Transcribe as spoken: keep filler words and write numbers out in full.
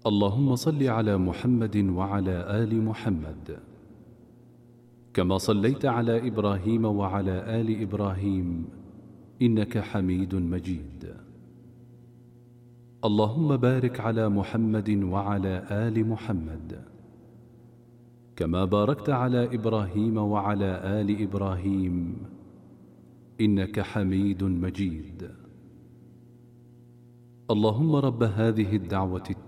اللهم صل على محمد وعلى آل محمد كما صليت على إبراهيم وعلى آل إبراهيم إنك حميد مجيد. اللهم بارك على محمد وعلى آل محمد كما باركت على إبراهيم وعلى آل إبراهيم إنك حميد مجيد. اللهم رب هذه الدعوة